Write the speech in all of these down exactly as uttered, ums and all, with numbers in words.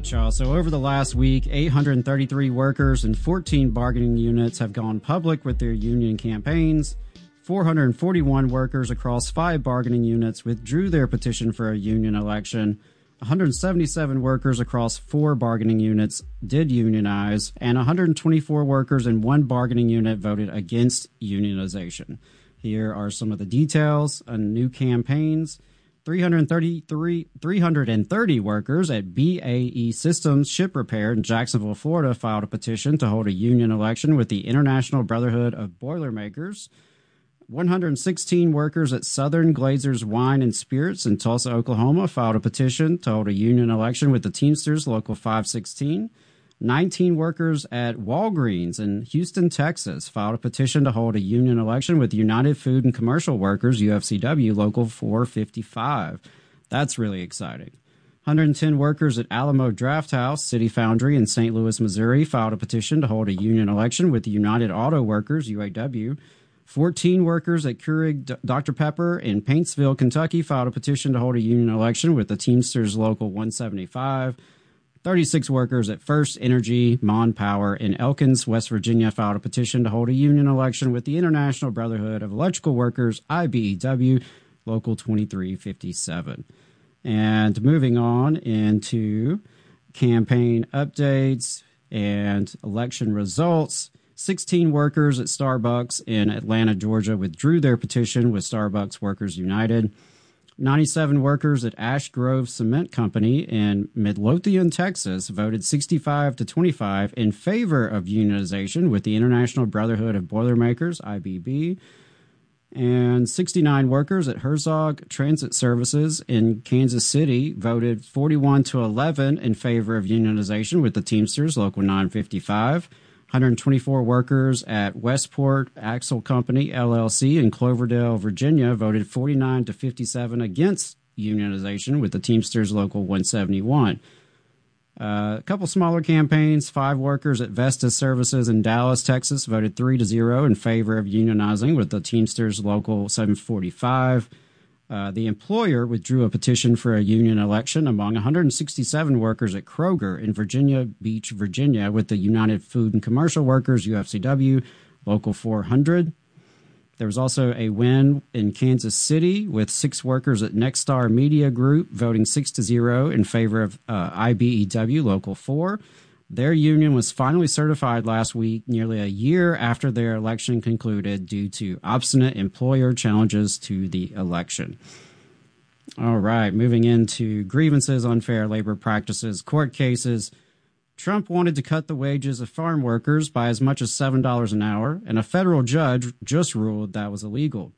right, y'all. So over the last week, eight hundred thirty-three workers and fourteen bargaining units have gone public with their union campaigns. four hundred forty-one workers across five bargaining units withdrew their petition for a union election. one hundred seventy-seven workers across four bargaining units did unionize, and one hundred twenty-four workers in one bargaining unit voted against unionization. Here are some of the details on new campaigns. three hundred thirty-three, three hundred thirty workers at B A E Systems Ship Repair in Jacksonville, Florida, filed a petition to hold a union election with the International Brotherhood of Boilermakers. one hundred sixteen workers at Southern Glazers Wine and Spirits in Tulsa, Oklahoma, filed a petition to hold a union election with the Teamsters Local five sixteen. nineteen workers at Walgreens in Houston, Texas, filed a petition to hold a union election with United Food and Commercial Workers, U F C W, Local four fifty-five. That's really exciting. one hundred ten workers at Alamo Draft House, City Foundry in Saint Louis, Missouri, filed a petition to hold a union election with United Auto Workers, U A W. fourteen workers at Keurig Doctor Pepper in Paintsville, Kentucky, filed a petition to hold a union election with the Teamsters Local one seventy-five. thirty-six workers at First Energy Mon Power in Elkins, West Virginia, filed a petition to hold a union election with the International Brotherhood of Electrical Workers, I B E W, Local twenty-three fifty-seven. And moving on into campaign updates and election results. sixteen workers at Starbucks in Atlanta, Georgia, withdrew their petition with Starbucks Workers United. ninety-seven workers at Ash Grove Cement Company in Midlothian, Texas, voted sixty-five to twenty-five in favor of unionization with the International Brotherhood of Boilermakers, I B B. And sixty-nine workers at Herzog Transit Services in Kansas City voted forty-one to eleven in favor of unionization with the Teamsters Local nine fifty-five. one hundred twenty-four workers at Westport Axle Company, L L C, in Cloverdale, Virginia, voted forty-nine to fifty-seven against unionization with the Teamsters Local one seventy-one. Uh, a couple smaller campaigns. Five workers at Vestas Services in Dallas, Texas, voted three to zero in favor of unionizing with the Teamsters Local seven forty-five. Uh, the employer withdrew a petition for a union election among one hundred sixty-seven workers at Kroger in Virginia Beach, Virginia, with the United Food and Commercial Workers, U F C W, Local four hundred. There was also a win in Kansas City with six workers at Nexstar Media Group voting six to zero in favor of uh, I B E W, Local four. Their union was finally certified last week, nearly a year after their election concluded, due to obstinate employer challenges to the election. All right, moving into grievances, unfair labor practices, court cases. Trump wanted to cut the wages of farm workers by as much as seven dollars an hour, and a federal judge just ruled that was illegal.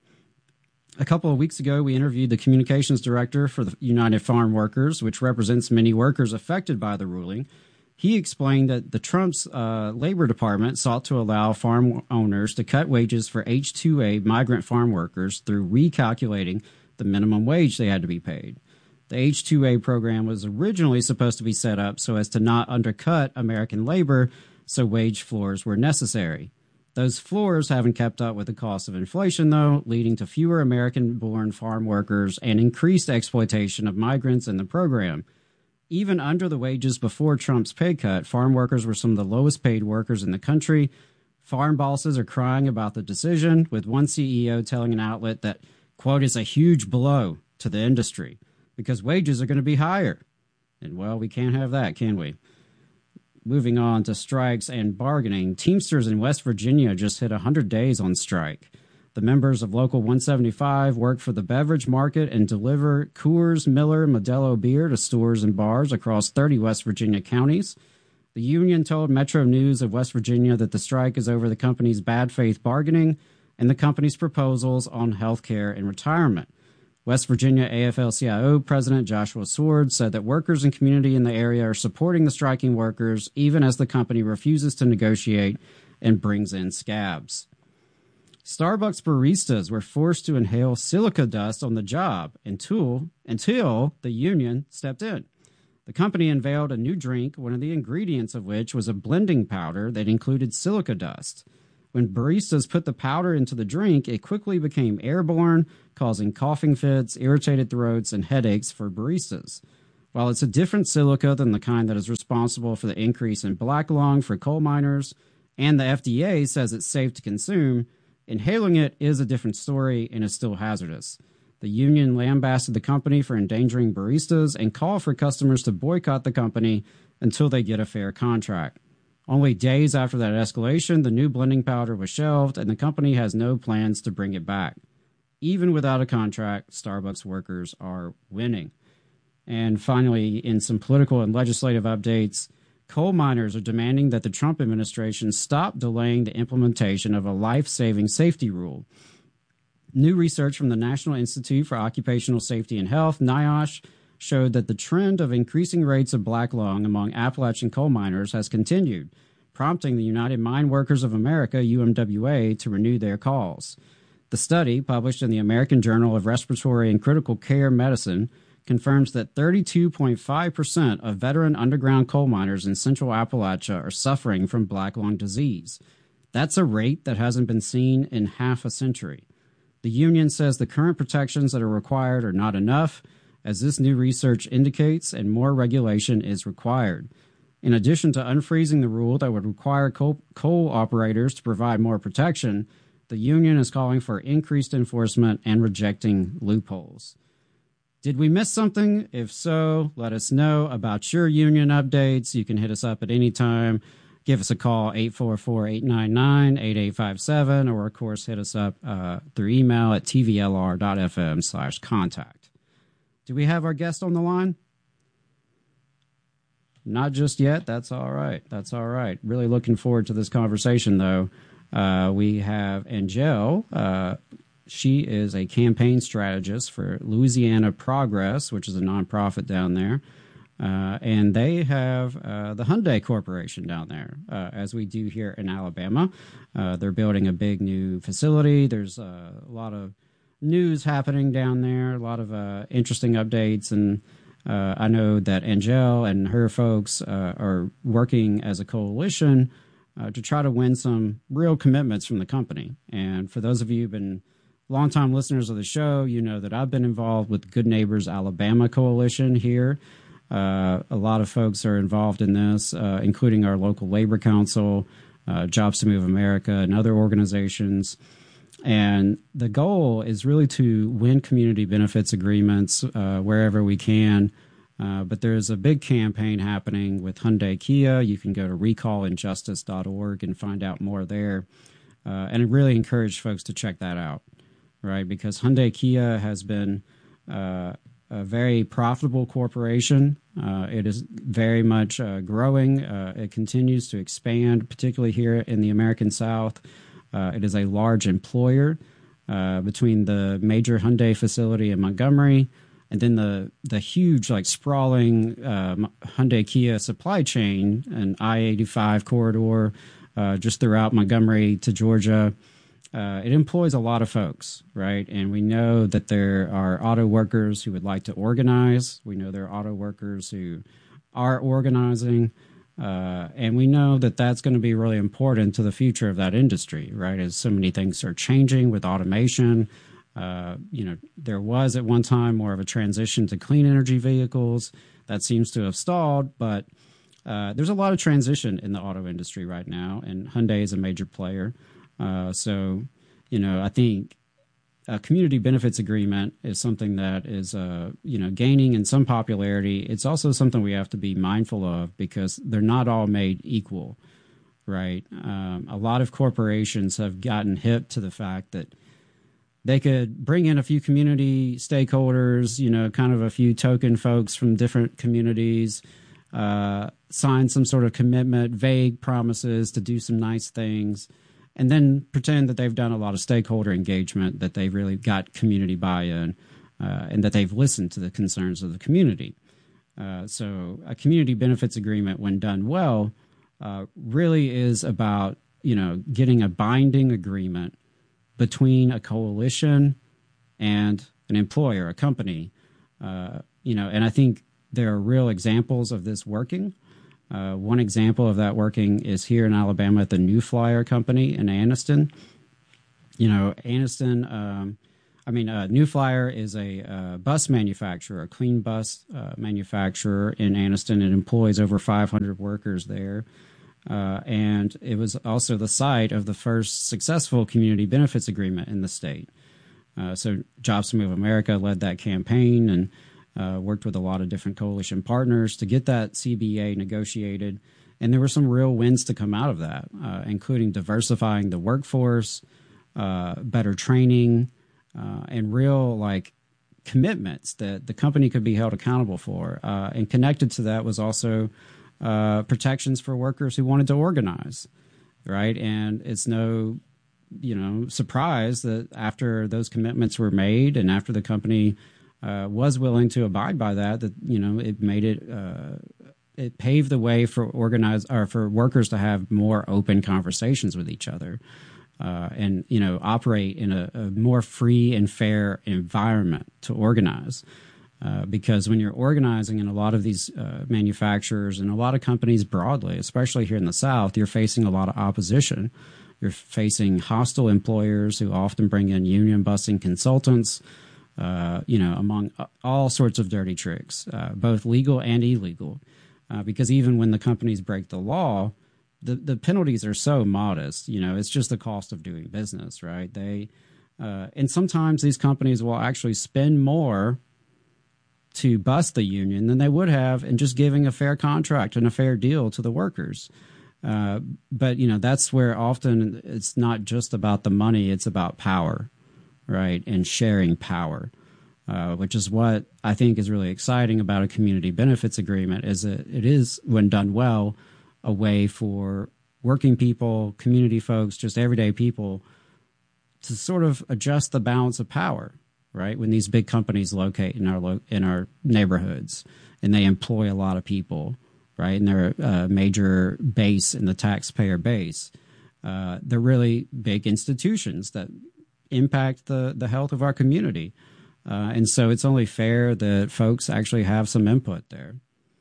A couple of weeks ago, we interviewed the communications director for the United Farm Workers, which represents many workers affected by the ruling. He explained that the Trump's uh, Labor Department sought to allow farm owners to cut wages for H two A migrant farm workers through recalculating the minimum wage they had to be paid. The H two A program was originally supposed to be set up so as to not undercut American labor, so wage floors were necessary. Those floors haven't kept up with the cost of inflation, though, leading to fewer American-born farm workers and increased exploitation of migrants in the program. Even under the wages before Trump's pay cut, farm workers were some of the lowest paid workers in the country. Farm bosses are crying about the decision, with one C E O telling an outlet that, quote, it's a huge blow to the industry because wages are going to be higher. And, well, we can't have that, can we? Moving on to strikes and bargaining, Teamsters in West Virginia just hit one hundred days on strike. The members of Local one seventy-five work for the beverage market and deliver Coors, Miller, Modelo beer to stores and bars across thirty West Virginia counties. The union told Metro News of West Virginia that the strike is over the company's bad faith bargaining and the company's proposals on health care and retirement. West Virginia A F L C I O President Joshua Sword said that workers and community in the area are supporting the striking workers, even as the company refuses to negotiate and brings in scabs. Starbucks baristas were forced to inhale silica dust on the job until, until the union stepped in. The company unveiled a new drink, one of the ingredients of which was a blending powder that included silica dust. When baristas put the powder into the drink, it quickly became airborne, causing coughing fits, irritated throats, and headaches for baristas. While it's a different silica than the kind that is responsible for the increase in black lung for coal miners, and the F D A says it's safe to consume, inhaling it is a different story and is still hazardous. The union lambasted the company for endangering baristas and called for customers to boycott the company until they get a fair contract. Only days after that escalation, the new blending powder was shelved, and the company has no plans to bring it back. Even without a contract, Starbucks workers are winning. And finally, in some political and legislative updates, coal miners are demanding that the Trump administration stop delaying the implementation of a life-saving safety rule. New research from the National Institute for Occupational Safety and Health, NIOSH, showed that the trend of increasing rates of black lung among Appalachian coal miners has continued, prompting the United Mine Workers of America, U M W A, to renew their calls. The study, published in the American Journal of Respiratory and Critical Care Medicine, confirms that thirty-two point five percent of veteran underground coal miners in central Appalachia are suffering from black lung disease. That's a rate that hasn't been seen in half a century. The union says the current protections that are required are not enough, as this new research indicates, and more regulation is required. In addition to unfreezing the rule that would require coal, coal operators to provide more protection, the union is calling for increased enforcement and rejecting loopholes. Did we miss something? If so, let us know about your union updates. You can hit us up at any time. Give us a call, eight four four, eight nine nine, eight eight five seven, or, of course, hit us up uh, through email at tvlr.fm slash contact. Do we have our guest on the line? Not just yet. That's all right. That's all right. Really looking forward to this conversation, though. Uh, we have Angel. Uh, she is a campaign strategist for Louisiana Progress, which is a nonprofit down there. Uh, and they have uh, the Hyundai Corporation down there, uh, as we do here in Alabama. Uh, they're building a big new facility. There's uh, a lot of news happening down there, a lot of uh, interesting updates. And uh, I know that Angel and her folks uh, are working as a coalition uh, to try to win some real commitments from the company. And for those of you who've been longtime listeners of the show, you know that I've been involved with Good Neighbors Alabama Coalition here. Uh, a lot of folks are involved in this, uh, including our local labor council, uh, Jobs to Move America, and other organizations. And the goal is really to win community benefits agreements uh, wherever we can. Uh, but there's a big campaign happening with Hyundai Kia. You can go to recall injustice dot org and find out more there. Uh, and I really encourage folks to check that out, right? Because Hyundai Kia has been uh, a very profitable corporation. Uh, it is very much uh, growing. Uh, it continues to expand, particularly here in the American South. Uh, it is a large employer uh, between the major Hyundai facility in Montgomery and then the the huge, like, sprawling uh, Hyundai Kia supply chain and I eighty-five corridor uh, just throughout Montgomery to Georgia. Uh, it employs a lot of folks, right? And we know that there are auto workers who would like to organize. We know there are auto workers who are organizing. Uh, and we know that that's going to be really important to the future of that industry, right? As so many things are changing with automation. Uh, you know, there was at one time more of a transition to clean energy vehicles. That seems to have stalled, but uh, there's a lot of transition in the auto industry right now, and Hyundai is a major player. Uh, so, you know, I think a community benefits agreement is something that is, uh, you know, gaining in some popularity. It's also something we have to be mindful of because they're not all made equal, right? Um, a lot of corporations have gotten hip to the fact that they could bring in a few community stakeholders, you know, kind of a few token folks from different communities, uh, sign some sort of commitment, vague promises to do some nice things, and then pretend that they've done a lot of stakeholder engagement, that they've really got community buy-in, uh, and that they've listened to the concerns of the community. Uh, so a community benefits agreement, when done well, uh, really is about, you know, getting a binding agreement between a coalition and an employer, a company. Uh, you know, and I think there are real examples of this working. Uh, one example of that working is here in Alabama at the New Flyer Company in Anniston. You know, Anniston, um, I mean, uh, New Flyer is a uh, bus manufacturer, a clean bus uh, manufacturer in Anniston. It employs over five hundred workers there. Uh, and it was also the site of the first successful community benefits agreement in the state. Uh, so Jobs to Move America led that campaign and uh, worked with a lot of different coalition partners to get that C B A negotiated. And there were some real wins to come out of that, uh, including diversifying the workforce, uh, better training, uh, and real like commitments that the company could be held accountable for. Uh, and connected to that was also uh, protections for workers who wanted to organize, right? And it's no, you know, surprise that after those commitments were made and after the company uh, was willing to abide by that, that, you know, it made it, uh, it paved the way for organize or for workers to have more open conversations with each other. Uh, and, you know, operate in a, a more free and fair environment to organize. Uh, because when you're organizing in a lot of these uh, manufacturers and a lot of companies broadly, especially here in the South, you're facing a lot of opposition. You're facing hostile employers who often bring in union busting consultants, uh, you know, among all sorts of dirty tricks, uh, both legal and illegal. Uh, because even when the companies break the law, the, the penalties are so modest. You know, it's just the cost of doing business, right? They uh, and sometimes these companies will actually spend more to bust the union than they would have in just giving a fair contract and a fair deal to the workers. Uh, but, you know, that's where often it's not just about the money, it's about power, right? And sharing power, uh, which is what I think is really exciting about a community benefits agreement is that it is, when done well, a way for working people, community folks, just everyday people to sort of adjust the balance of power, right? When these big companies locate in our lo- in our neighborhoods and they employ a lot of people, right? And they're a major base in the taxpayer base. Uh, they're really big institutions that impact the, the health of our community. Uh, and so it's only fair that folks actually have some input there.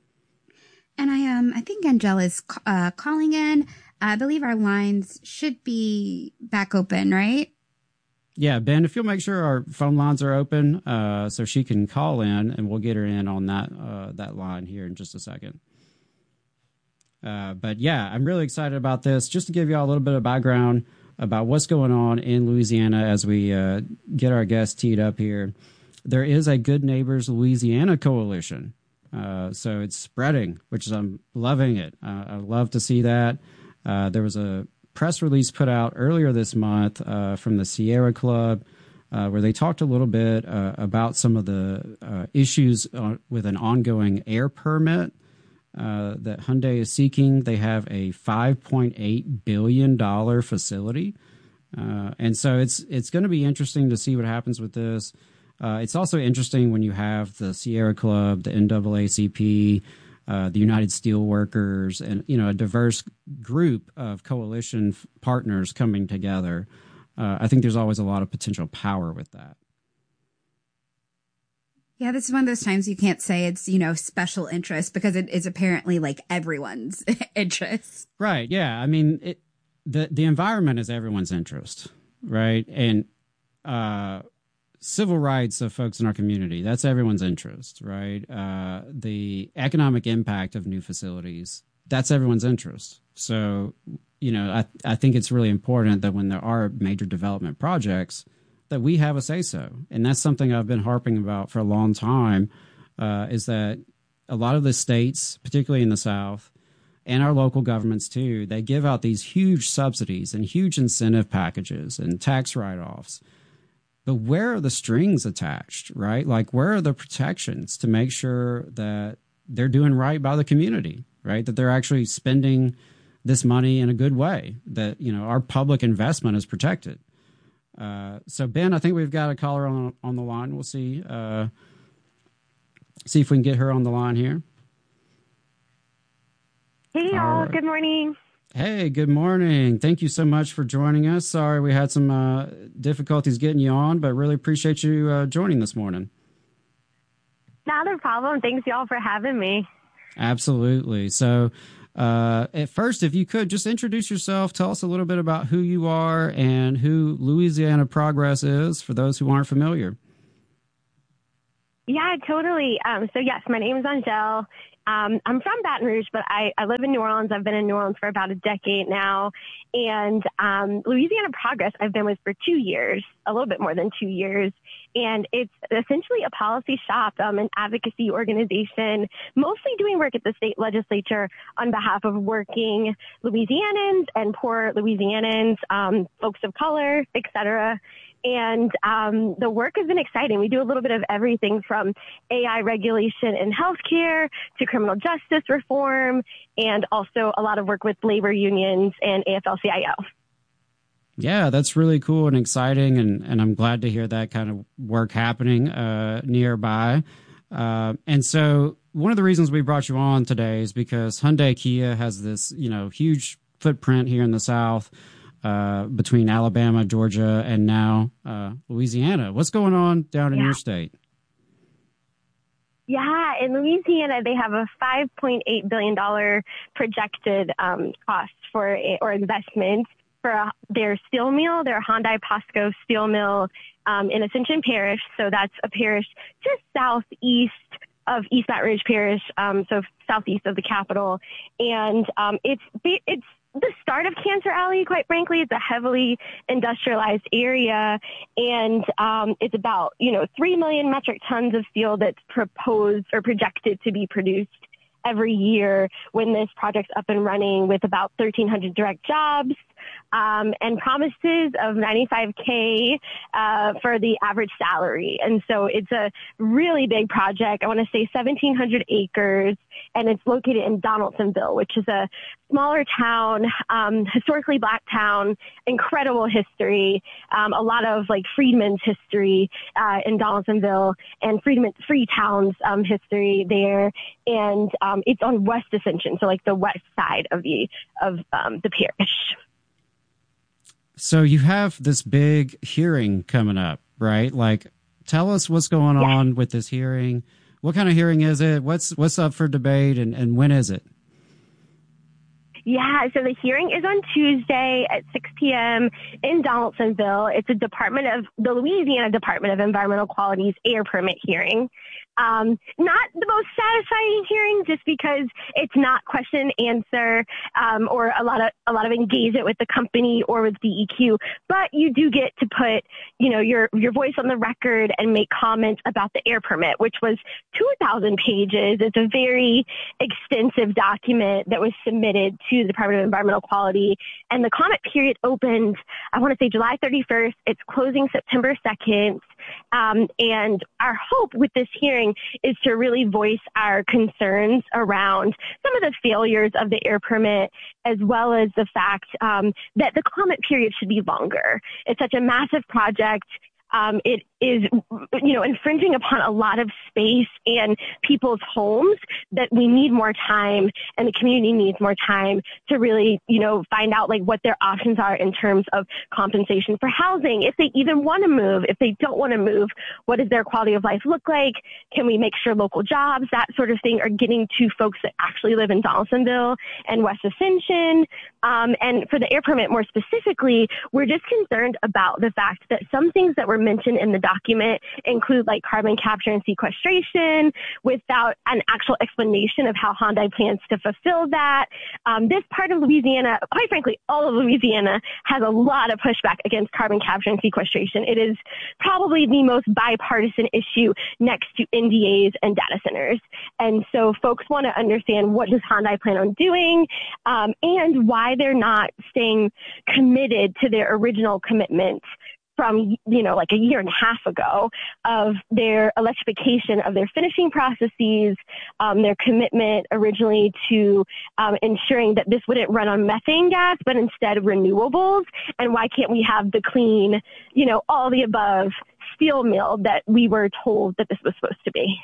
And I um I think Angela's uh, calling in. I believe our lines should be back open, right? Yeah, Ben, if you'll make sure our phone lines are open uh, so she can call in, and we'll get her in on that uh, that line here in just a second. Uh, but yeah, I'm really excited about this. Just to give you all a little bit of background about what's going on in Louisiana as we uh, get our guests teed up here. There is a Good Neighbors Louisiana coalition. Uh, so it's spreading, which is, I'm loving it. Uh, I love to see that. Uh, there was a press release put out earlier this month uh, from the Sierra Club uh, where they talked a little bit uh, about some of the uh, issues uh, with an ongoing air permit uh, that Hyundai is seeking. They have a five point eight billion dollars facility. Uh, and so it's it's going to be interesting to see what happens with this. Uh, it's also interesting when you have the Sierra Club, the N double A C P, uh, the United Steelworkers, and, you know, a diverse group of coalition f- partners coming together. Uh, I think there's always a lot of potential power with that. Yeah, this is one of those times you can't say it's, you know, special interest because it is apparently like everyone's interest. Right. Yeah. I mean, it, the, the environment is everyone's interest. Right. And, uh, civil rights of folks in our community, that's everyone's interest, right? Uh, the economic impact of new facilities, that's everyone's interest. So, you know, I, I think it's really important that when there are major development projects, that we have a say-so. And that's something I've been harping about for a long time, uh, is that a lot of the states, particularly in the South, and our local governments too, they give out these huge subsidies and huge incentive packages and tax write-offs. But where are the strings attached, right? Like, where are the protections to make sure that they're doing right by the community, right? That they're actually spending this money in a good way, that, you know, our public investment is protected. Uh, so, Ben, I think we've got a caller on on the line. We'll see, uh, see if we can get her on the line here. Hey, y'all. Right. Good morning. Hey, good morning. Thank you so much for joining us. Sorry we had some uh, difficulties getting you on, but really appreciate you uh, joining this morning. Not a problem. Thanks, y'all, for having me. Absolutely. So Uh, at first, if you could just introduce yourself, tell us a little bit about who you are and who Louisiana Progress is for those who aren't familiar. Yeah, totally. Um, so yes, my name is Angel. Um, I'm from Baton Rouge, but I, I live in New Orleans. I've been in New Orleans for about a decade now. And um, Louisiana Progress, I've been with for two years, a little bit more than two years. And it's essentially a policy shop, um, an advocacy organization, mostly doing work at the state legislature on behalf of working Louisianans and poor Louisianans, um, folks of color, et cetera. And um, the work has been exciting. We do a little bit of everything from A I regulation in healthcare to criminal justice reform, and also a lot of work with labor unions and A F L C I O. Yeah, that's really cool and exciting, and, and I'm glad to hear that kind of work happening uh, nearby. Uh, and so one of the reasons we brought you on today is because Hyundai Kia has this, you know, huge footprint here in the South. Uh, between Alabama, Georgia, and now uh, Louisiana. What's going on down in yeah. your state? Yeah, in Louisiana, they have a five point eight billion dollars projected um, cost for a, or investment for a, their steel mill, their Hyundai Pasco steel mill um, in Ascension Parish. So that's a parish just southeast of East Baton Rouge Parish, um, so southeast of the capital. And um, it's it's the start of Cancer Alley, quite frankly. It's a heavily industrialized area, and um, it's about, you know, three million metric tons of steel that's proposed or projected to be produced every year when this project's up and running, with about thirteen hundred direct jobs um, and promises of ninety-five K uh, for the average salary. And so it's a really big project. I want to say seventeen hundred acres, and it's located in Donaldsonville, which is a smaller town, um, historically black town, incredible history, um, a lot of like freedmen's history uh, in Donaldsonville, and freedmen, free towns um, history there. And um, it's on West Ascension, so like the west side of the of um, the parish. So you have this big hearing coming up, right? Like, tell us what's going yeah. on with this hearing. What kind of hearing is it? What's what's up for debate, and, and when is it? Yeah, so the hearing is on Tuesday at six p.m. in Donaldsonville. It's a Department of the Louisiana Department of Environmental Quality's air permit hearing. Um, not the most satisfying hearing, just because it's not question and answer um, or a lot of a lot of engagement with the company or with D E Q, but you do get to put, you know, your your voice on the record and make comments about the air permit, which was two thousand pages. It's a very extensive document that was submitted to the Department of Environmental Quality, and the comment period opened, I want to say July thirty-first. It's closing September second. Um, and our hope with this hearing is to really voice our concerns around some of the failures of the air permit, as well as the fact um, that the comment period should be longer. It's such a massive project. Um, it is, you know, infringing upon a lot of space and people's homes, that we need more time, and the community needs more time to really, you know, find out like what their options are in terms of compensation for housing. If they even want to move, if they don't want to move, what does their quality of life look like? Can we make sure local jobs, that sort of thing, are getting to folks that actually live in Donaldsonville and West Ascension? Um, and for the air permit more specifically, we're just concerned about the fact that some things that were mentioned in the document include like carbon capture and sequestration without an actual explanation of how Hyundai plans to fulfill that. Um, this part of Louisiana, quite frankly, all of Louisiana has a lot of pushback against carbon capture and sequestration. It is probably the most bipartisan issue next to N D As and data centers. And so folks want to understand, what does Hyundai plan on doing, um, and why they're not staying committed to their original commitments from, you know, like a year and a half ago, of their electrification of their finishing processes, um, their commitment originally to um, ensuring that this wouldn't run on methane gas, but instead renewables. And why can't we have the clean, you know, all the above steel mill that we were told that this was supposed to be?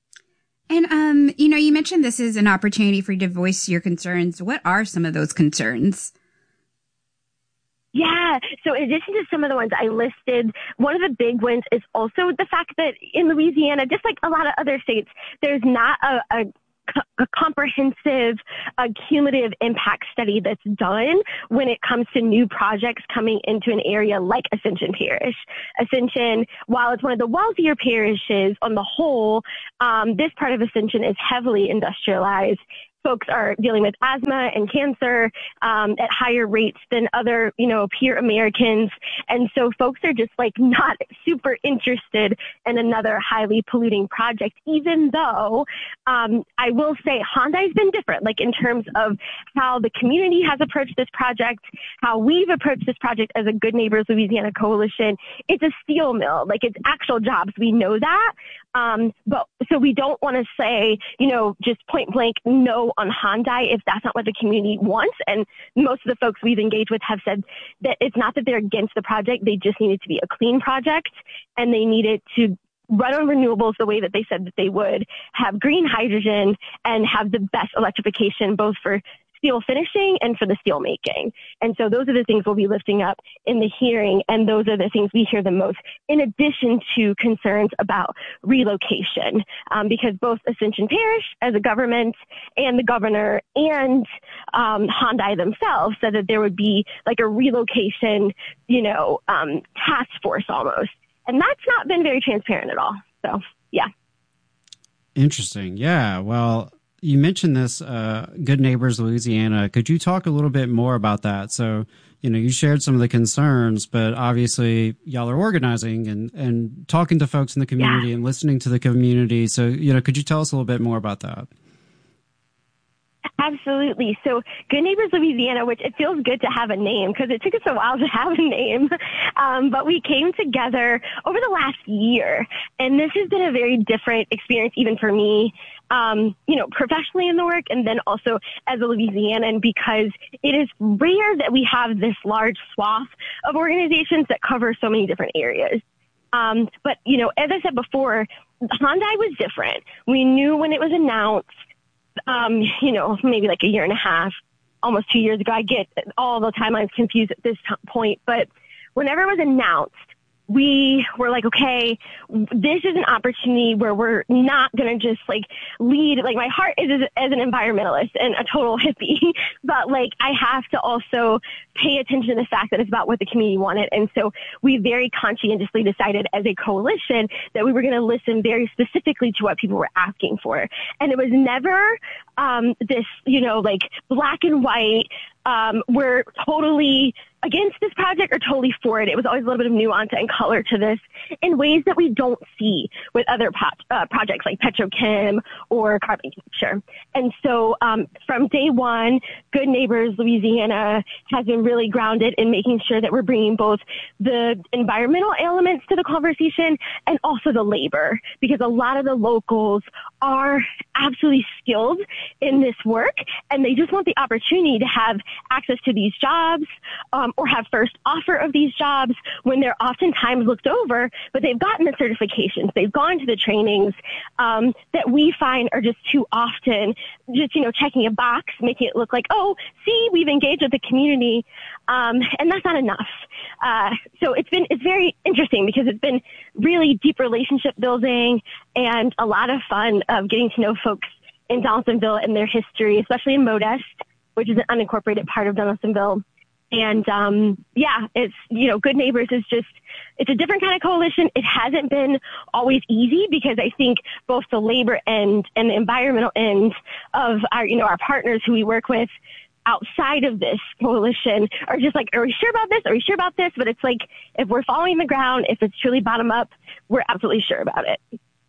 And, um, you know, you mentioned this is an opportunity for you to voice your concerns. What are some of those concerns? Yeah. So in addition to some of the ones I listed, one of the big ones is also the fact that in Louisiana, just like a lot of other states, there's not a, a co- a comprehensive, uh, cumulative impact study that's done when it comes to new projects coming into an area like Ascension Parish. Ascension, while it's one of the wealthier parishes on the whole, um, this part of Ascension is heavily industrialized. Folks are dealing with asthma and cancer um, at higher rates than other, you know, peer Americans. And so folks are just like not super interested in another highly polluting project, even though um, I will say Hyundai's been different, like in terms of how the community has approached this project, how we've approached this project as a Good Neighbors Louisiana Coalition. It's a steel mill, like it's actual jobs. We know that. Um, but so we don't want to say, you know, just point blank no on Hyundai if that's not what the community wants. And most of the folks we've engaged with have said that it's not that they're against the project. They just need it to be a clean project, and they need it to run on renewables the way that they said that they would, have green hydrogen, and have the best electrification both for steel finishing and for the steel making. And so those are the things we'll be lifting up in the hearing, and those are the things we hear the most, in addition to concerns about relocation, um, because both Ascension Parish as a government and the governor and um, Hyundai themselves said that there would be like a relocation, you know, um, task force almost. And that's not been very transparent at all. So, yeah. Interesting. Yeah. Well, you mentioned this, uh, Good Neighbors Louisiana. Could you talk a little bit more about that? So, you know, you shared some of the concerns, but obviously y'all are organizing and, and talking to folks in the community yeah. and listening to the community. So, you know, could you tell us a little bit more about that? Absolutely. So Good Neighbors Louisiana, which it feels good to have a name because it took us a while to have a name. Um, but we came together over the last year, and this has been a very different experience even for me, um, you know, professionally in the work and then also as a Louisianan, because it is rare that we have this large swath of organizations that cover so many different areas. Um, but, you know, as I said before, Hyundai was different. We knew when it was announced, Um, you know, maybe like a year and a half, almost two years ago. I get all the timelines confused at this t- point, but whenever it was announced, we were like, okay, this is an opportunity where we're not going to just like lead. Like my heart is as, as an environmentalist and a total hippie, but like I have to also pay attention to the fact that it's about what the community wanted. And so we very conscientiously decided as a coalition that we were going to listen very specifically to what people were asking for. And it was never um, this, you know, like black and white, um, we're totally against this project or totally for it. It was always a little bit of nuance and color to this in ways that we don't see with other po- uh, projects like petrochem or carbon capture. And so um, from day one, Good Neighbors Louisiana has been really grounded in making sure that we're bringing both the environmental elements to the conversation and also the labor, because a lot of the locals are absolutely skilled in this work, and they just want the opportunity to have access to these jobs um, or have first offer of these jobs when they're oftentimes looked over, but they've gotten the certifications, they've gone to the trainings um, that we find are just too often just, you know, checking a box, making it look like, oh, see, we've engaged with the community, um, and that's not enough. Uh, so it's been, it's very interesting because it's been really deep relationship building and a lot of fun of getting to know folks in Donaldsonville and their history, especially in Modest, which is an unincorporated part of Donaldsonville. And, um, yeah, it's, you know, Good Neighbors is just, it's a different kind of coalition. It hasn't been always easy because I think both the labor end and the environmental end of our, you know, our partners who we work with outside of this coalition are just like, are we sure about this? Are we sure about this? But it's like, if we're following the ground, if it's truly bottom up, we're absolutely sure about it.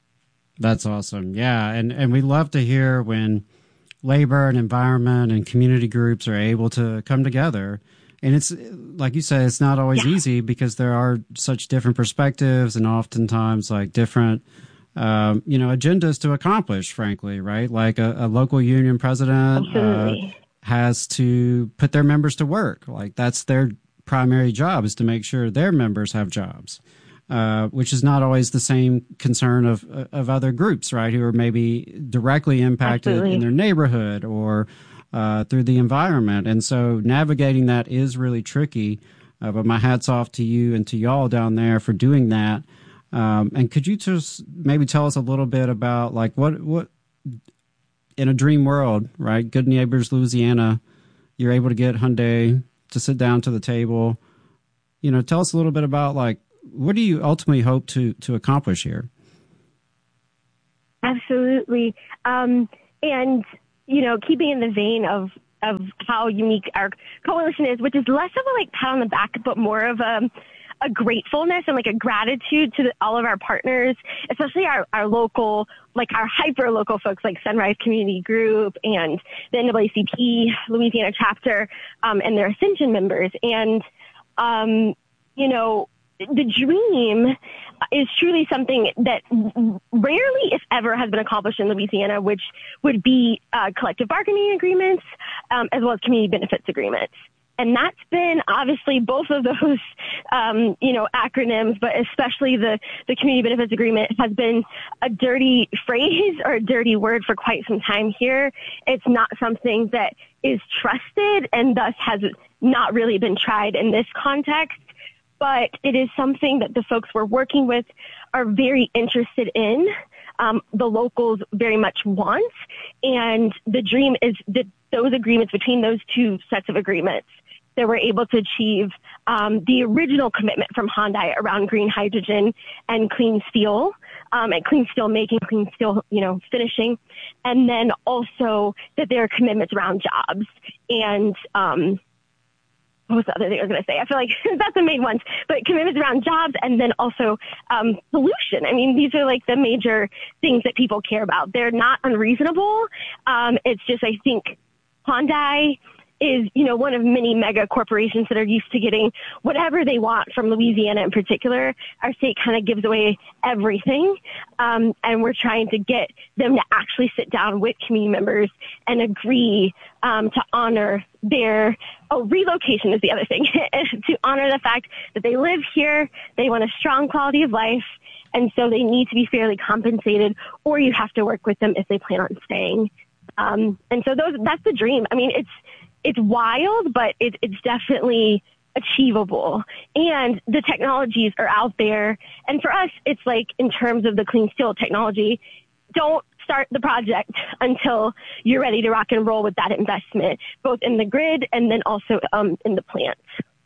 That's awesome. Yeah. And, and we love to hear when labor and environment and community groups are able to come together. And it's like you said, it's not always yeah. easy because there are such different perspectives and oftentimes like different, um, you know, agendas to accomplish, frankly, right? Like a, a local union president uh, has to put their members to work. Like that's their primary job, is to make sure their members have jobs. Uh, which is not always the same concern of of other groups, right, who are maybe directly impacted Absolutely. in their neighborhood or uh, through the environment. And so navigating that is really tricky. Uh, but my hat's off to you and to y'all down there for doing that. Um, and could you just maybe tell us a little bit about, like, what what in a dream world, right? Good Neighbors Louisiana, you're able to get Hyundai to sit down to the table. You know, tell us a little bit about, like, what do you ultimately hope to to accomplish here? Absolutely. Um, and, you know, keeping in the vein of, of how unique our coalition is, which is less of a like pat on the back, but more of a, a gratefulness and like a gratitude to the, all of our partners, especially our, our local, like our hyper local folks like Sunrise Community Group and the N double A C P Louisiana chapter, um, and their Ascension members. And, um, you know, the dream is truly something that rarely, if ever, has been accomplished in Louisiana, which would be uh, collective bargaining agreements, um, as well as community benefits agreements. And that's been obviously both of those, um, you know, acronyms, but especially the, the community benefits agreement has been a dirty phrase or a dirty word for quite some time here. It's not something that is trusted and thus has not really been tried in this context. But it is something that the folks we're working with are very interested in. Um, the locals very much want. And the dream is that those agreements, between those two sets of agreements, that we're able to achieve um, the original commitment from Hyundai around green hydrogen and clean steel, um, and clean steel making, clean steel, you know, finishing. And then also that there are commitments around jobs and, um, what was the other thing I was going to say? I feel like that's the main ones, but commitments around jobs and then also um, pollution. I mean, these are like the major things that people care about. They're not unreasonable. Um, it's just, I think, Hyundai is, you know, one of many mega corporations that are used to getting whatever they want from Louisiana in particular. Our state kind of gives away everything. Um, and we're trying to get them to actually sit down with community members and agree um, to honor their, oh, relocation is the other thing, to honor the fact that they live here, they want a strong quality of life, and so they need to be fairly compensated, or you have to work with them if they plan on staying. Um, and so those, that's the dream. I mean, it's, It's wild, but it, it's definitely achievable. And the technologies are out there. And for us, it's like in terms of the clean steel technology, don't start the project until you're ready to rock and roll with that investment, both in the grid and then also um, in the plant.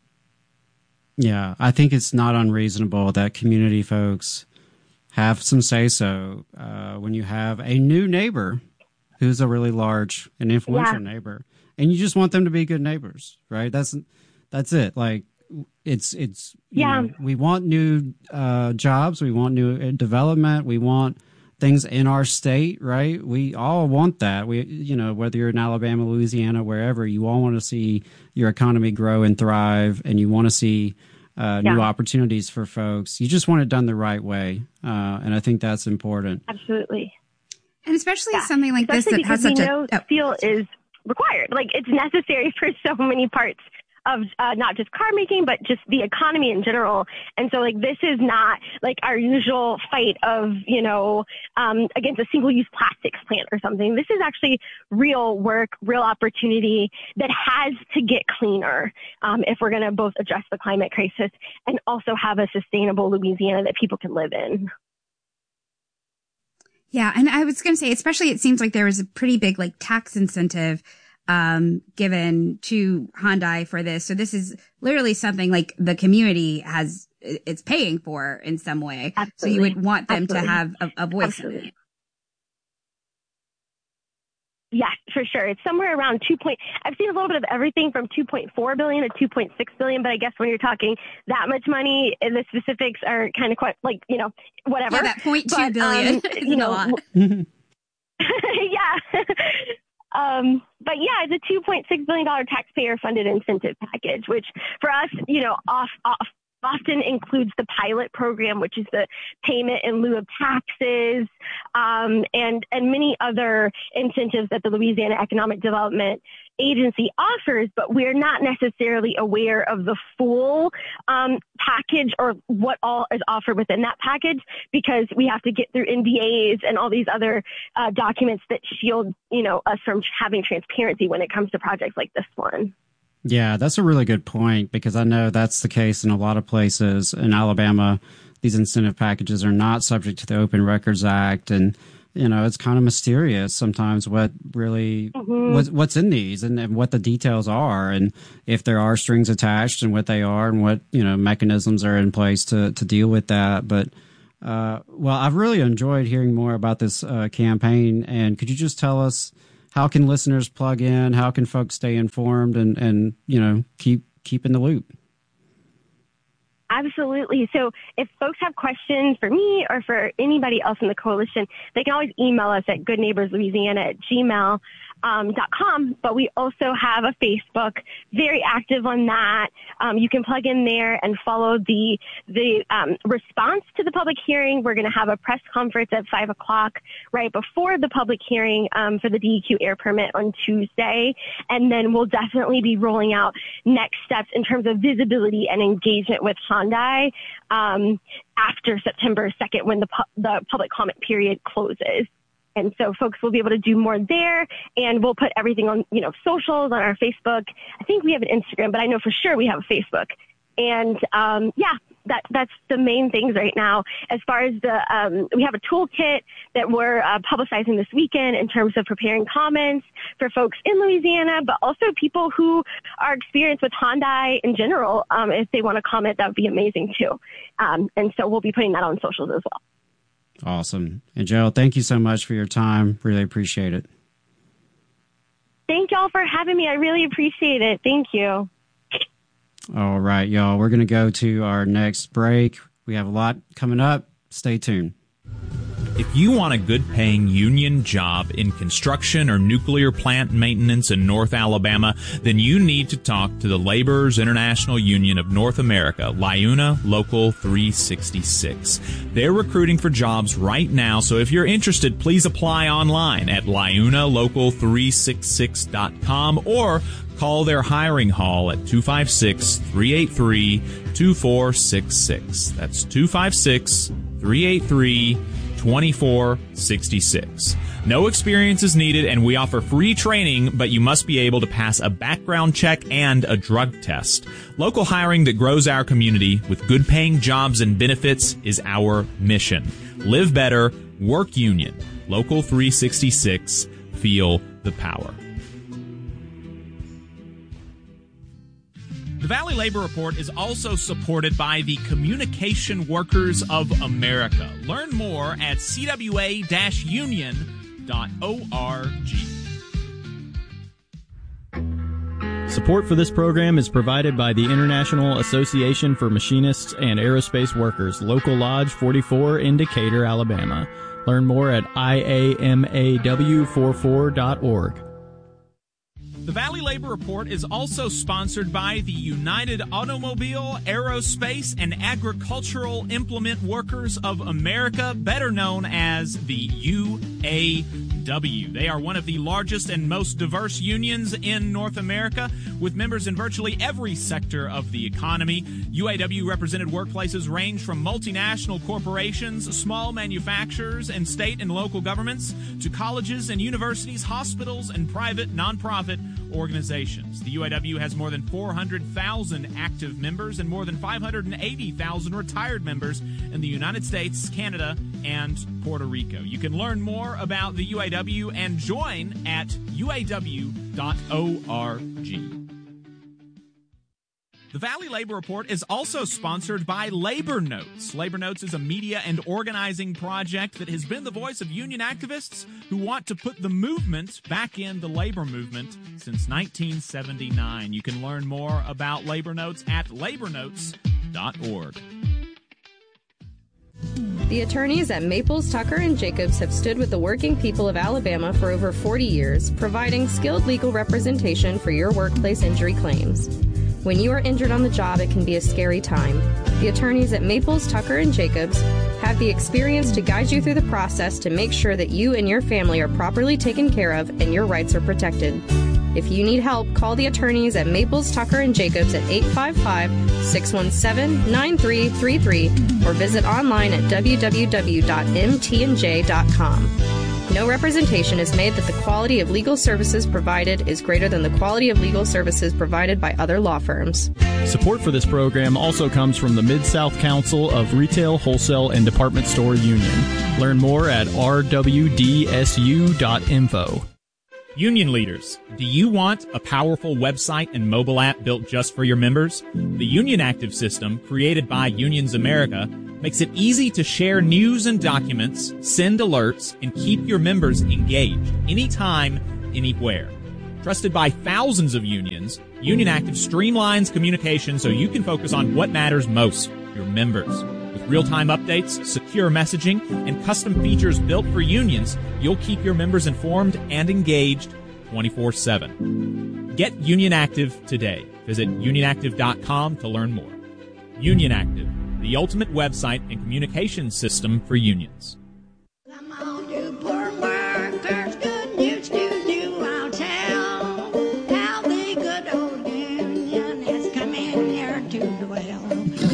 Yeah, I think it's not unreasonable that community folks have some say-so uh, when you have a new neighbor who's a really large and influential yeah. neighbor. And you just want them to be good neighbors, right? That's that's it. Like it's it's you yeah. know, we want new uh, jobs, we want new development, we want things in our state, right? We all want that. We you know whether you're in Alabama, Louisiana, wherever, you all want to see your economy grow and thrive, and you want to see uh, yeah. new opportunities for folks. You just want it done the right way, uh, and I think that's important. Absolutely, and especially yeah. something like especially this that has we such know a oh. steel is required. Like it's necessary for so many parts of uh, not just car making, but just the economy in general. And so like this is not like our usual fight of, you know, um, against a single use plastics plant or something. This is actually real work, real opportunity that has to get cleaner um, if we're going to both address the climate crisis and also have a sustainable Louisiana that people can live in. Yeah. And I was going to say, especially it seems like there was a pretty big like tax incentive um, given to Hyundai for this. So this is literally something like the community has, it's paying for in some way. Absolutely. So you would want them Absolutely. to have a, a voice Absolutely. in it. Yeah, for sure. It's somewhere around two point. I've seen a little bit of everything from two point four billion to two point six billion. But I guess when you're talking that much money, the specifics are kind of quite like you know whatever. Yeah, that point two but, billion. Um, is you know, a lot. yeah. um, but yeah, it's a two point six billion dollar taxpayer funded incentive package, which for us, you know, off off. often includes the pilot program, which is the payment in lieu of taxes, um, and, and many other incentives that the Louisiana Economic Development Agency offers, but we're not necessarily aware of the full um, package or what all is offered within that package because we have to get through N D As and all these other uh, documents that shield, you know, us from having transparency when it comes to projects like this one. Yeah, that's a really good point because I know that's the case in a lot of places. In Alabama, these incentive packages are not subject to the Open Records Act, and you know, it's kind of mysterious sometimes what really mm-hmm. what, what's in these and, and what the details are, and if there are strings attached and what they are, and what, you know, mechanisms are in place to to deal with that. But uh, well, I've really enjoyed hearing more about this uh, campaign. And could you just tell us, how can listeners plug in? How can folks stay informed and and you know keep keep in the loop? Absolutely. So if folks have questions for me or for anybody else in the coalition, they can always email us at good neighbors louisiana at gmail um, dot com. But we also have a Facebook, very active on that. Um, you can plug in there and follow the the um, response to the public hearing. We're going to have a press conference at five o'clock right before the public hearing um, for the D E Q air permit on Tuesday. And then we'll definitely be rolling out next steps in terms of visibility and engagement with Hyundai um, after September second, when the pu- the public comment period closes. And so folks will be able to do more there, and we'll put everything on, you know, socials, on our Facebook. I think we have an Instagram, but I know for sure we have a Facebook. And, um, yeah, that, that's the main things right now. As far as the, um, we have a toolkit that we're uh, publicizing this weekend in terms of preparing comments for folks in Louisiana, but also people who are experienced with Hyundai in general. Um, if they want to comment, that would be amazing too. Um, and so we'll be putting that on socials as well. Awesome. And Gerald, thank you so much for your time. Really appreciate it. Thank y'all for having me. I really appreciate it. Thank you. All right, y'all. We're going to go to our next break. We have a lot coming up. Stay tuned. If you want a good-paying union job in construction or nuclear plant maintenance in North Alabama, then you need to talk to the Laborers International Union of North America, LIUNA Local three sixty-six. They're recruiting for jobs right now, so if you're interested, please apply online at liuna local three sixty-six dot com or call their hiring hall at two five six, three eight three, two four six six. That's two five six, three eight three, two four six six. No experience is needed, and we offer free training, but you must be able to pass a background check and a drug test. Local hiring that grows our community with good-paying jobs and benefits is our mission. Live better, work union. Local three sixty-six. Feel the power. The Valley Labor Report is also supported by the Communication Workers of America. Learn more at c w a dash union dot org. Support for this program is provided by the International Association for Machinists and Aerospace Workers, Local Lodge forty-four in Decatur, Alabama. Learn more at I A M A W forty-four dot org. The Valley Labor Report is also sponsored by the United Automobile, Aerospace, and Agricultural Implement Workers of America, better known as the U A W. They are one of the largest and most diverse unions in North America, with members in virtually every sector of the economy. U A W-represented workplaces range from multinational corporations, small manufacturers, and state and local governments, to colleges and universities, hospitals, and private nonprofit organizations. The U A W has more than four hundred thousand active members and more than five hundred eighty thousand retired members in the United States, Canada, and Puerto Rico. You can learn more about the U A W and join at u a w dot org. The Valley Labor Report is also sponsored by Labor Notes. Labor Notes is a media and organizing project that has been the voice of union activists who want to put the movement back in the labor movement since nineteen seventy-nine. You can learn more about Labor Notes at labor notes dot org. The attorneys at Maples, Tucker, and Jacobs have stood with the working people of Alabama for over forty years, providing skilled legal representation for your workplace injury claims. When you are injured on the job, it can be a scary time. The attorneys at Maples, Tucker, and Jacobs have the experience to guide you through the process to make sure that you and your family are properly taken care of and your rights are protected. If you need help, call the attorneys at Maples, Tucker, and Jacobs at eight five five, six one seven, nine three three three or visit online at w w w dot m t n j dot com. No representation is made that the quality of legal services provided is greater than the quality of legal services provided by other law firms. Support for this program also comes from the Mid-South Council of Retail, Wholesale, and Department Store Union. Learn more at r w d s u dot info. Union leaders, do you want a powerful website and mobile app built just for your members? The Union Active system, created by Unions America, makes it easy to share news and documents, send alerts, and keep your members engaged anytime, anywhere. Trusted by thousands of unions, Union Active streamlines communication so you can focus on what matters most, your members. With real-time updates, secure messaging, and custom features built for unions, you'll keep your members informed and engaged twenty-four seven. Get Union Active today. Visit union active dot com to learn more. Union Active, the ultimate website and communication system for unions. Come on, you poor workers, good news to you I'll tell, how the good old union has come in here to dwell.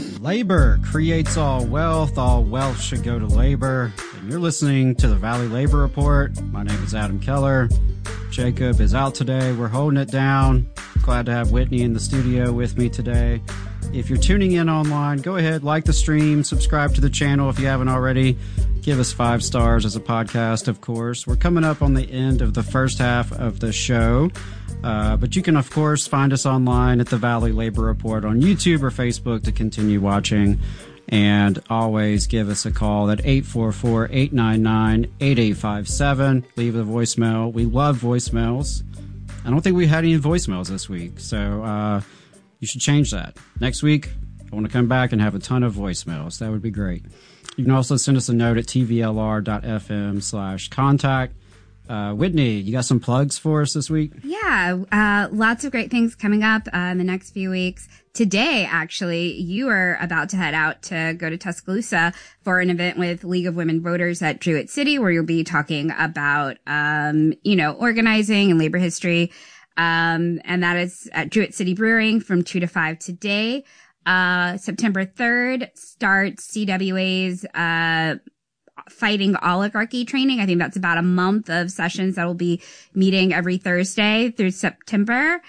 Labor creates all wealth. All wealth should go to labor. And you're listening to the Valley Labor Report. My name is Adam Keller. Jacob is out today. We're holding it down. Glad to have Whitney in the studio with me today. If you're tuning in online, go ahead, like the stream, subscribe to the channel if you haven't already. Give us five stars as a podcast, of course. We're coming up on the end of the first half of the show. Uh, but you can, of course, find us online at the Valley Labor Report on YouTube or Facebook to continue watching. And always give us a call at eight four four, eight nine nine, eight eight five seven. Leave a voicemail. We love voicemails. I don't think we had any voicemails this week, so uh, you should change that. Next week, I want to come back and have a ton of voicemails. That would be great. You can also send us a note at t v l r dot f m slash contact. Uh, Whitney, you got some plugs for us this week? Yeah, uh, lots of great things coming up uh, in the next few weeks. Today, actually, you are about to head out to go to Tuscaloosa for an event with League of Women Voters at Druid City, where you'll be talking about, um, you know, organizing and labor history. Um, and that is at Druid City Brewing from two to five today. Uh, September third starts C W A's, uh, Fighting Oligarchy training. I think that's about a month of sessions that will be meeting every Thursday through September.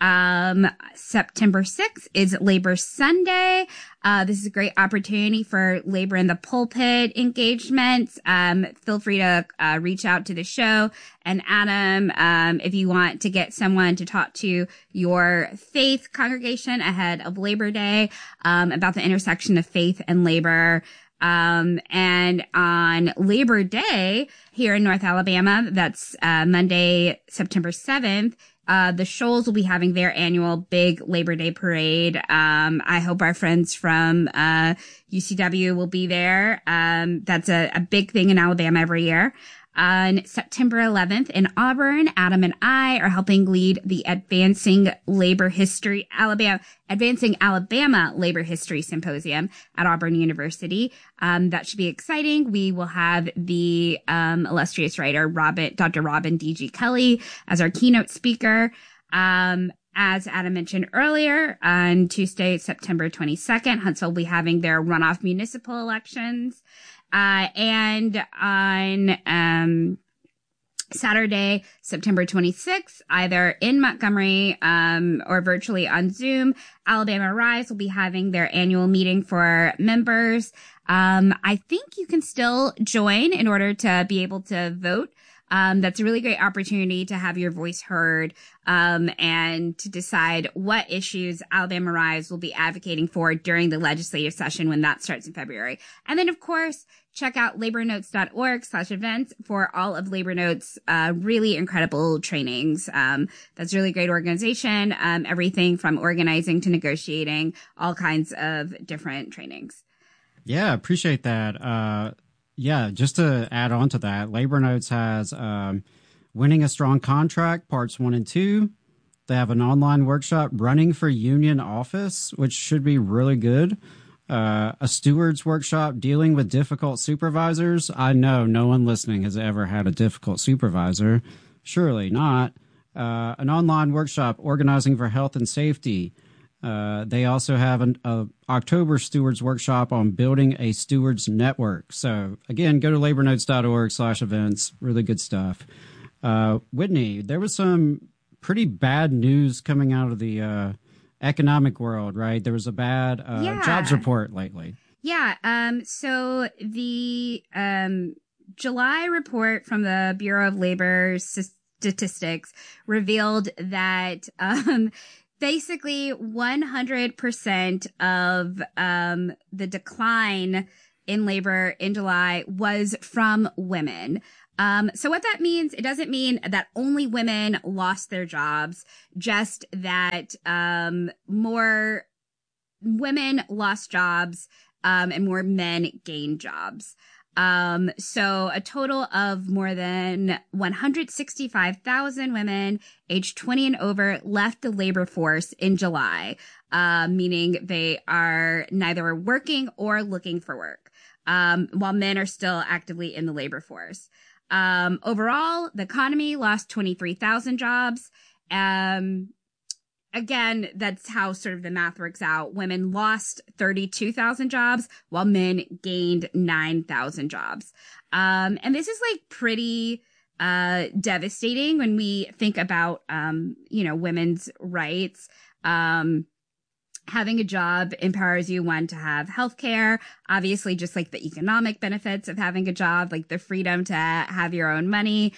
Um, September sixth is Labor Sunday. Uh, this is a great opportunity for Labor in the Pulpit engagements. Um, feel free to, uh, reach out to the show and Adam, um, if you want to get someone to talk to your faith congregation ahead of Labor Day, um, about the intersection of faith and labor. Um, and on Labor Day here in North Alabama, that's, uh, Monday, September seventh, uh, the Shoals will be having their annual big Labor Day parade. Um, I hope our friends from, uh, U C W will be there. Um, that's a, a big thing in Alabama every year. On September eleventh in Auburn, Adam and I are helping lead the Advancing Labor History Alabama, Advancing Alabama Labor History Symposium at Auburn University. Um, that should be exciting. We will have the, um, illustrious writer, Robin, Doctor Robin D G Kelly as our keynote speaker. Um, As Adam mentioned earlier, on Tuesday, September twenty-second, Huntsville will be having their runoff municipal elections. Uh, and on, um, Saturday, September twenty-sixth, either in Montgomery, um, or virtually on Zoom, Alabama Rise will be having their annual meeting for members. Um, I think you can still join in order to be able to vote. Um, that's a really great opportunity to have your voice heard, um, and to decide what issues Alabama Rise will be advocating for during the legislative session when that starts in February. And then, of course, check out labornotes.org slash events for all of Labor Notes, uh, really incredible trainings. Um, that's a really great organization. Um, everything from organizing to negotiating, all kinds of different trainings. Yeah, appreciate that. Uh, Yeah, just to add on to that, Labor Notes has um, Winning a Strong Contract, Parts one and two. They have an online workshop, Running for Union Office, which should be really good. Uh, a Steward's Workshop, Dealing with Difficult Supervisors. I know no one listening has ever had a difficult supervisor. Surely not. Uh, an online workshop, Organizing for Health and Safety. Uh, they also have an a October Stewards Workshop on building a Stewards Network. So, again, go to labornotes.org slash events. Really good stuff. Uh, Whitney, there was some pretty bad news coming out of the uh, economic world, right? There was a bad uh, Yeah. jobs report lately. Yeah. Um, so the um, July report from the Bureau of Labor Statistics revealed that um, basically one hundred percent of um, the decline in labor in July was from women. Um, so what that means, it doesn't mean that only women lost their jobs, just that um, more women lost jobs um, and more men gained jobs. Um, so a total of more than one hundred sixty-five thousand women aged twenty and over left the labor force in July, uh, meaning they are neither working or looking for work, um, while men are still actively in the labor force. Um, overall, the economy lost twenty-three thousand jobs. Um, again, that's how sort of the math works out. Women lost thirty-two thousand jobs while men gained nine thousand jobs. Um, and this is like pretty, uh, devastating when we think about, um, you know, women's rights. Um, Having a job empowers you, one, to have health care, obviously just like the economic benefits of having a job, like the freedom to have your own money.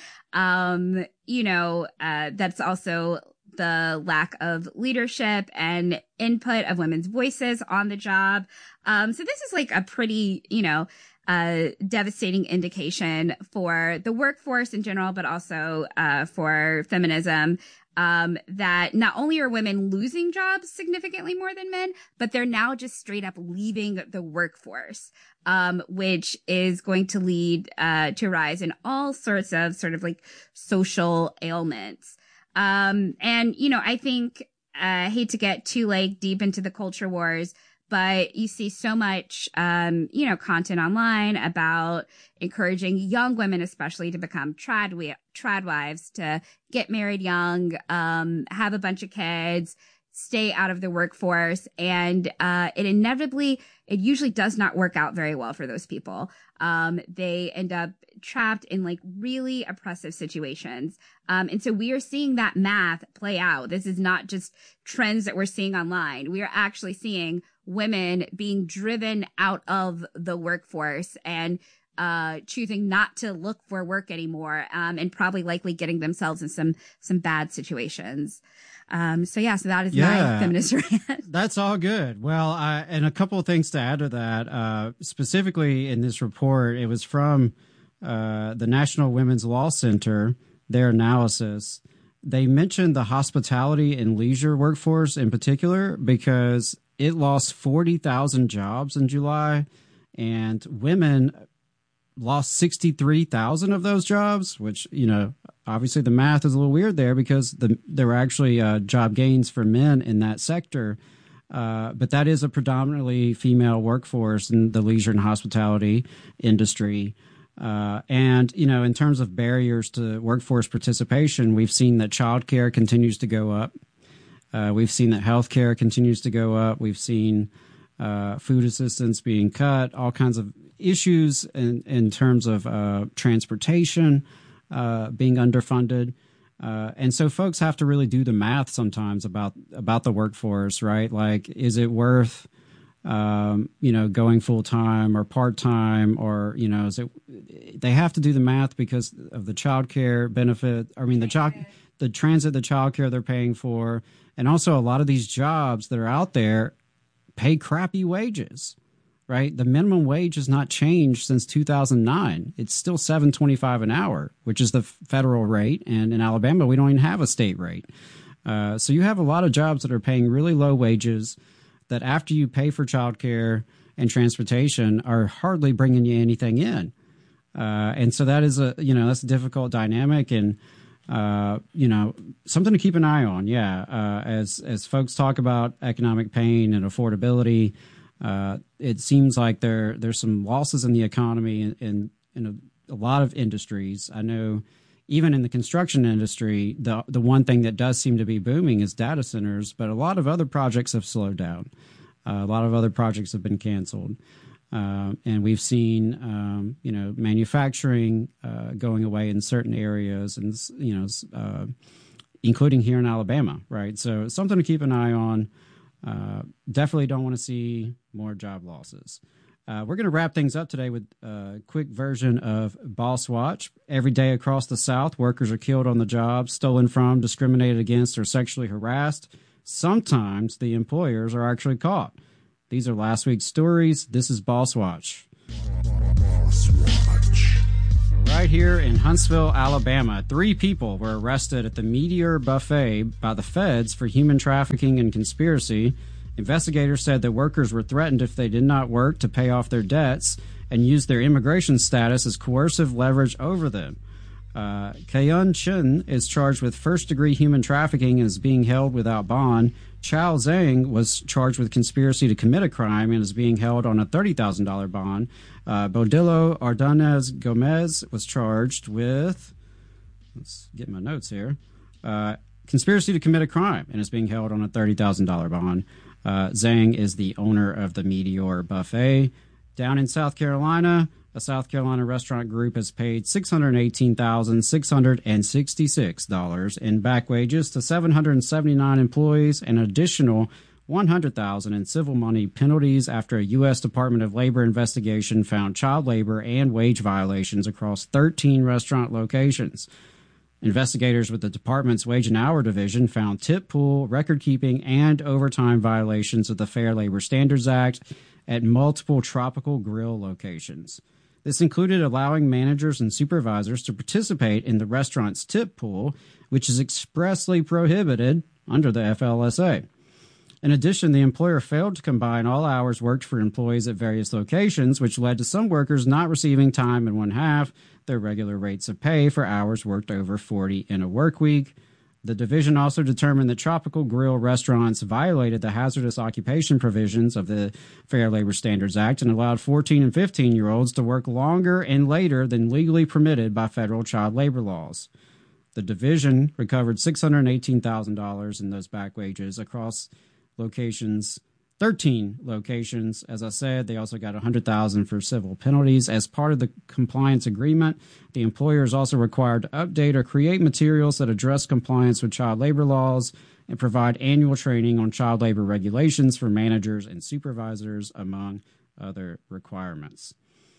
Um, you know, uh, that's also the lack of leadership and input of women's voices on the job. Um, so this is like a pretty, you know, uh, devastating indication for the workforce in general, but also, uh, for feminism. Um, that not only are women losing jobs significantly more than men, but they're now just straight up leaving the workforce, um, which is going to lead, uh, to a rise in all sorts of sort of like social ailments. Um, and, you know, I think, uh, I hate to get too like deep into the culture wars, but you see so much, um, you know, content online about encouraging young women, especially, to become trad, trad wives, to get married young, um, have a bunch of kids, stay out of the workforce. And, uh, it inevitably, it usually does not work out very well for those people. Um, they end up trapped in like really oppressive situations. Um, and so we are seeing that math play out. This is not just trends that we're seeing online. We are actually seeing women being driven out of the workforce and uh choosing not to look for work anymore, um and probably likely getting themselves in some some bad situations. Um so yeah, so that is Yeah. my feminist rant. That's all good. Well, I, and a couple of things to add to that. Uh, specifically in this report, it was from uh, the National Women's Law Center, their analysis. They mentioned the hospitality and leisure workforce in particular because it lost forty thousand jobs in July, and women lost sixty-three thousand of those jobs, which, you know, obviously the math is a little weird there because the, there were actually uh, job gains for men in that sector. Uh, but that is a predominantly female workforce in the leisure and hospitality industry. Uh, and, you know, in terms of barriers to workforce participation, we've seen that childcare continues to go up. Uh, we've seen that healthcare continues to go up. We've seen uh, food assistance being cut, all kinds of issues in, in terms of uh, transportation uh, being underfunded. Uh, and so folks have to really do the math sometimes about about the workforce, right? Like, is it worth, um, you know, going full time or part time, or, you know, is it? They have to do the math because of the childcare benefit. I mean, the child, the transit, the childcare they're paying for, and also a lot of these jobs that are out there pay crappy wages. Right, the minimum wage has not changed since two thousand nine. It's still seven twenty-five an hour, which is the federal rate, and in Alabama we don't even have a state rate. Uh, so you have a lot of jobs that are paying really low wages that, after you pay for childcare and transportation, are hardly bringing you anything in. Uh, and so that is a you know that's a difficult dynamic, and uh, you know something to keep an eye on. Yeah, uh, as as folks talk about economic pain and affordability. Uh, it seems like there there's some losses in the economy in in, in a, a lot of industries. I know even in the construction industry, the the one thing that does seem to be booming is data centers, but a lot of other projects have slowed down. Uh, a lot of other projects have been canceled. Uh, and we've seen, um, you know, manufacturing uh, going away in certain areas, and, you know, uh, including here in Alabama, right? So something to keep an eye on. Uh, definitely don't want to see more job losses. Uh, we're going to wrap things up today with a quick version of Boss Watch. Every day across the South, workers are killed on the job, stolen from, discriminated against, or sexually harassed. Sometimes the employers are actually caught. These are last week's stories. This is Boss Watch. Boss Watch. Right here in Huntsville, Alabama, three people were arrested at the Meteor Buffet by the feds for human trafficking and conspiracy. Investigators said that workers were threatened if they did not work to pay off their debts and used their immigration status as coercive leverage over them. Uh, Kaeun Chun is charged with first-degree human trafficking and is being held without bond. Chao Zhang was charged with conspiracy to commit a crime and is being held on a thirty thousand dollars bond. Uh, Bodillo Ardanez Gomez was charged with, let's get my notes here, uh, conspiracy to commit a crime and is being held on a thirty thousand dollars bond. Uh, Zhang is the owner of the Meteor Buffet. Down in South Carolina, a South Carolina restaurant group has paid six hundred eighteen thousand six hundred sixty-six dollars in back wages to seven hundred seventy-nine employees and an additional one hundred thousand dollars in civil money penalties after a U S Department of Labor investigation found child labor and wage violations across thirteen restaurant locations. Investigators with the department's Wage and Hour Division found tip pool, record-keeping, and overtime violations of the Fair Labor Standards Act at multiple Tropical Grill locations. This included allowing managers and supervisors to participate in the restaurant's tip pool, which is expressly prohibited under the F L S A. In addition, the employer failed to combine all hours worked for employees at various locations, which led to some workers not receiving time and one half their regular rates of pay for hours worked over forty in a work week. The division also determined that Tropical Grill restaurants violated the hazardous occupation provisions of the Fair Labor Standards Act and allowed fourteen and fifteen-year-olds to work longer and later than legally permitted by federal child labor laws. The division recovered six hundred eighteen thousand dollars in those back wages across locations, thirteen locations. As I said, they also got one hundred thousand dollars for civil penalties. As part of the compliance agreement, the employer is also required to update or create materials that address compliance with child labor laws and provide annual training on child labor regulations for managers and supervisors, among other requirements.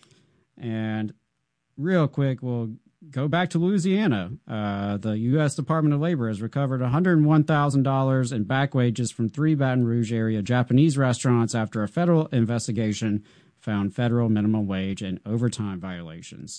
And real quick, we'll go back to Louisiana. Uh, the U S Department of Labor has recovered one hundred one thousand dollars in back wages from three Baton Rouge area Japanese restaurants after a federal investigation found federal minimum wage and overtime violations.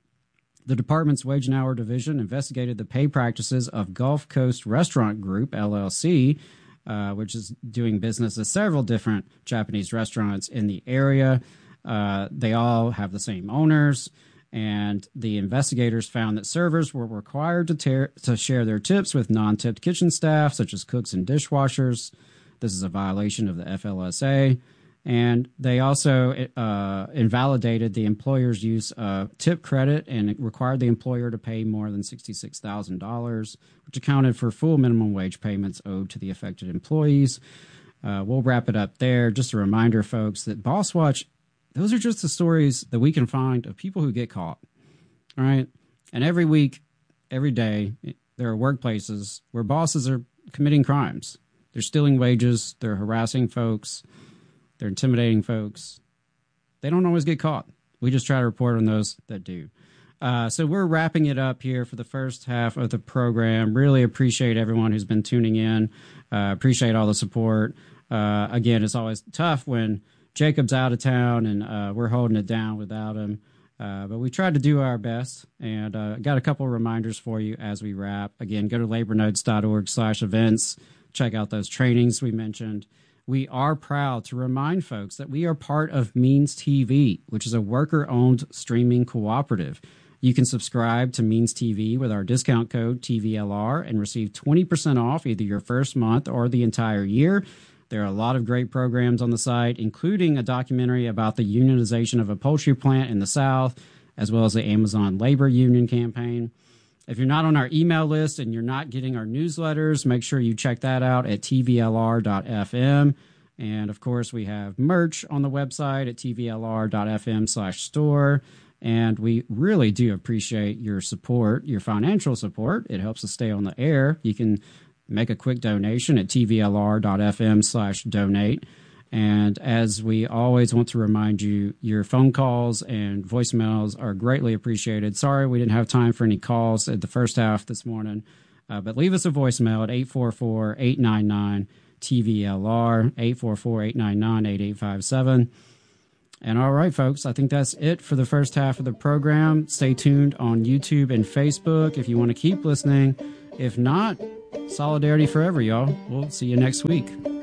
The department's Wage and Hour Division investigated the pay practices of Gulf Coast Restaurant Group, L L C, uh, which is doing business at several different Japanese restaurants in the area. Uh, they all have the same owners. And the investigators found that servers were required to, tear, to share their tips with non-tipped kitchen staff, such as cooks and dishwashers. This is a violation of the F L S A. And they also uh, invalidated the employer's use of tip credit and it required the employer to pay more than sixty-six thousand dollars, which accounted for full minimum wage payments owed to the affected employees. Uh, we'll wrap it up there. Just a reminder, folks, that Boss Watch, those are just the stories that we can find of people who get caught, all right? And every week, every day, there are workplaces where bosses are committing crimes. They're stealing wages. They're harassing folks. They're intimidating folks. They don't always get caught. We just try to report on those that do. Uh, so we're wrapping it up here for the first half of the program. Really appreciate everyone who's been tuning in. Uh, appreciate all the support. Uh, again, it's always tough when Jacob's out of town, and uh, we're holding it down without him. Uh, but we tried to do our best, and uh, got a couple of reminders for you as we wrap. Again, go to labornotes.org slash events. Check out those trainings we mentioned. We are proud to remind folks that we are part of Means T V, which is a worker-owned streaming cooperative. You can subscribe to Means T V with our discount code T V L R and receive twenty percent off either your first month or the entire year. There are a lot of great programs on the site, including a documentary about the unionization of a poultry plant in the South, as well as the Amazon labor union campaign. If you're not on our email list and you're not getting our newsletters, make sure you check that out at T V L R dot F M. And, of course, we have merch on the website at T V L R dot F M slash store. And we really do appreciate your support, your financial support. It helps us stay on the air. You can make a quick donation at T V L R dot F M slash donate. And as we always want to remind you, your phone calls and voicemails are greatly appreciated. Sorry we didn't have time for any calls at the first half this morning, uh, but leave us a voicemail at eight four four, eight nine nine, T V L R, eight four four, eight nine nine, eight eight five seven. And all right, folks, I think that's it for the first half of the program. Stay tuned on YouTube and Facebook if you want to keep listening. If not, solidarity forever, y'all. We'll see you next week.